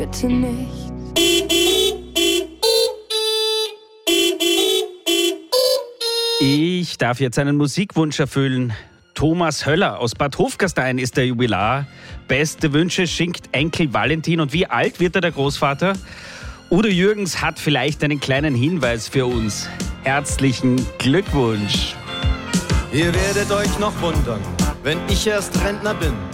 bitte nicht. Ich darf jetzt einen Musikwunsch erfüllen. Thomas Höller aus Bad Hofgastein ist der Jubilar. Beste Wünsche schenkt Enkel Valentin. Und wie alt wird er, der Großvater? Udo Jürgens hat vielleicht einen kleinen Hinweis für uns. Herzlichen Glückwunsch. Ihr werdet euch noch wundern, wenn ich erst Rentner bin.